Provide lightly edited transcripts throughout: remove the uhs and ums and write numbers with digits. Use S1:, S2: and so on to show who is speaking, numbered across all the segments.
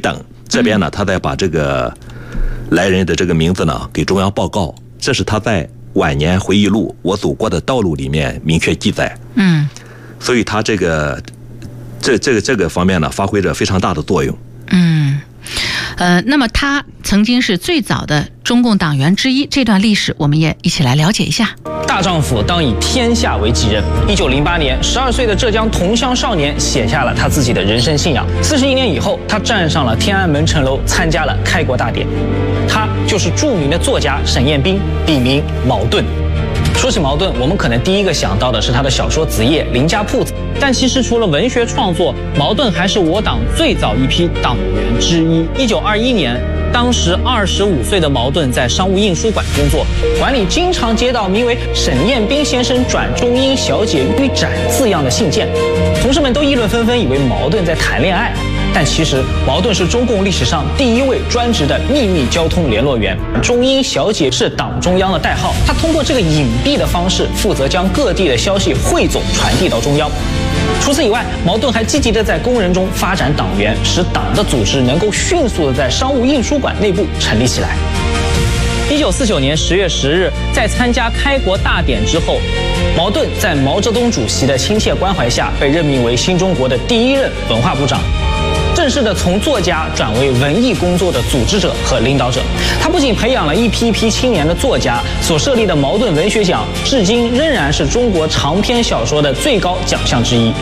S1: 等，这边呢他再把这个来人的这个名字呢给中央报告，这是他在晚年回忆录《我走过的道路》里面明确记载。所以他这个方面呢发挥着非常大的作用。
S2: 那么他曾经是最早的中共党员之一，这段历史我们也一起来了解一下。
S3: 大丈夫当以天下为己任。1908年，12岁的浙江桐乡少年写下了他自己的人生信仰。41年以后，他站上了天安门城楼，参加了开国大典。他就是著名的作家沈雁冰，笔名茅盾。说起茅盾，我们可能第一个想到的是他的小说子夜《林家铺子》，但其实除了文学创作，茅盾还是我党最早一批党员之一。1921年，当时25岁的茅盾在商务印书馆工作，馆里经常接到名为沈雁冰先生转中英小姐玉盏字样的信件，同事们都议论纷纷，以为茅盾在谈恋爱。但其实茅盾是中共历史上第一位专职的秘密交通联络员，中英小姐是党中央的代号，他通过这个隐蔽的方式负责将各地的消息汇总传递到中央。除此以外，茅盾还积极地在工人中发展党员，使党的组织能够迅速地在商务印书馆内部成立起来。1949年10月10日，在参加开国大典之后，茅盾在毛泽东主席的亲切关怀下，被任命为新中国的第一任文化部长，正式的从作家转为文艺工作的组织者和领导者。他不仅培养了一批青年的作家，所设立的茅盾文学奖至今仍然是中国长篇小说的最高奖项之一。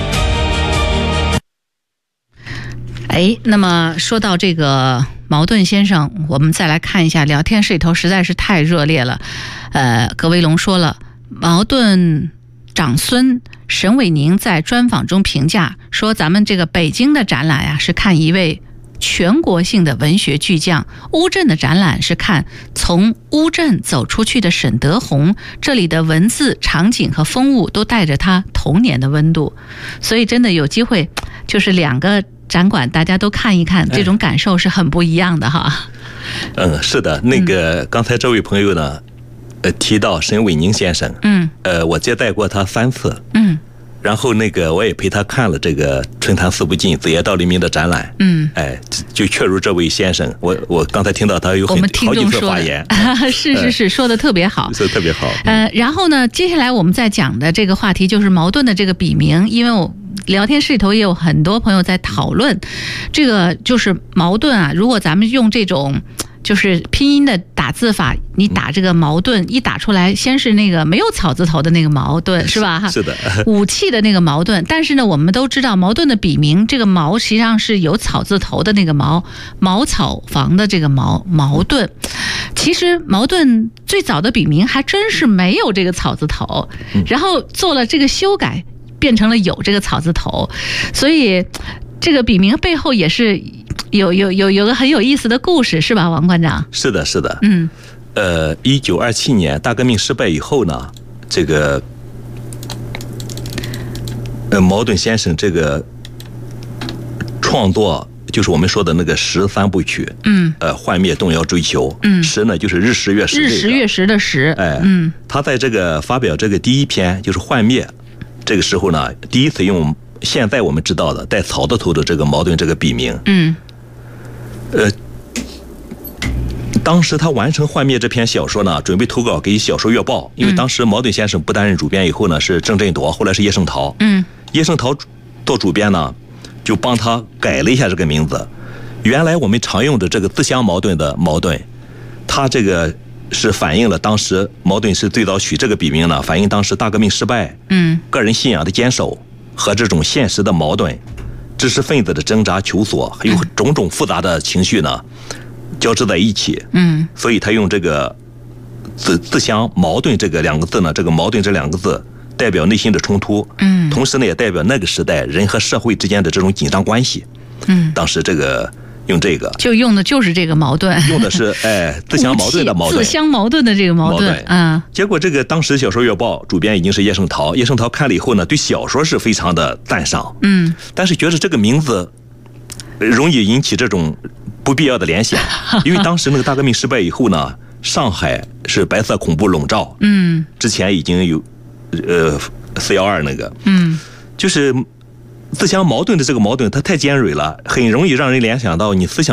S2: 那么说到这个茅盾先生，我们再来看一下聊天室里头实在是太热烈了。葛维龙说了，茅盾长孙沈伟宁在专访中评价说，咱们这个北京的展览呀，是看一位全国性的文学巨匠，乌镇的展览是看从乌镇走出去的沈德宏，这里的文字、场景和风物都带着他童年的温度。所以真的有机会，就是两个展馆大家都看一看，这种感受是很不一样的哈。
S1: 是的，那个刚才这位朋友呢，提到沈伟宁先生，我接待过他3次，然后那个我也陪他看了这个春潭四不尽、子夜道黎明的展览，就确如这位先生，我刚才听到他有好几次发言，
S2: 是说的特别好，
S1: 说的特别好。
S2: 然后呢，接下来我们再讲的这个话题就是茅盾的这个笔名，因为我聊天室里头也有很多朋友在讨论，这个就是茅盾啊，如果咱们用这种就是拼音的打字法，你打这个茅盾，一打出来先是那个没有草字头的那个茅盾，是吧？
S1: 是的，
S2: 武器的那个茅盾。但是呢，我们都知道茅盾的笔名，这个茅实际上是有草字头的那个茅，茅草房的这个茅盾。其实茅盾最早的笔名还真是没有这个草字头，然后做了这个修改，变成了有这个草字头，所以这个笔名背后也是有个很有意思的故事，是吧，王馆长？
S1: 是的。1927年大革命失败以后呢，这个茅盾先生这个创作就是我们说的那个13部曲，幻灭动摇追求，时呢就是日食月食，
S2: 日食月食的食，
S1: 他在这个发表这个第一篇就是幻灭这个时候呢，第一次用现在我们知道的带草字头的这个茅盾这个笔名，当时他完成幻灭这篇小说呢，准备投稿给小说月报，因为当时茅盾先生不担任主编以后呢，是郑振铎，后来是叶圣陶，叶圣陶做主编呢，就帮他改了一下这个名字。原来我们常用的这个自相矛盾的矛盾，他这个是反映了当时茅盾是最早取这个笔名呢，反映当时大革命失败，个人信仰的坚守和这种现实的矛盾，知识分子的挣扎求索，还有种种复杂的情绪呢，交织在一起，所以他用这个自相矛盾这个2个字呢，这个矛盾这2个字代表内心的冲突，同时呢也代表那个时代人和社会之间的这种紧张关系，当时这个用这个
S2: 就用的就是这个矛盾，
S1: 用的是自相矛盾的矛盾，
S2: 自相矛盾的这个矛盾，
S1: 结果这个当时小说月报主编已经是叶圣陶，叶圣陶看了以后呢，对小说是非常的赞赏，但是觉得这个名字容易引起这种不必要的联想，因为当时那个大革命失败以后呢，上海是白色恐怖笼罩，之前已经有412那个，就是自相矛盾的这个矛盾它太尖锐了，很容易让人联想到你思想